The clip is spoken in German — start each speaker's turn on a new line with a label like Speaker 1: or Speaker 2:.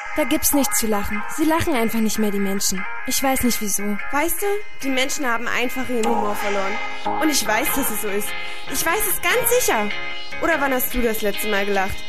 Speaker 1: Da gibt's nichts zu lachen. Sie lachen einfach nicht mehr, die Menschen. Ich weiß nicht, wieso.
Speaker 2: Weißt du, die Menschen haben einfach ihren Humor verloren. Und ich weiß, dass es so ist. Ich weiß es ganz sicher. Oder wann hast du das letzte Mal gelacht?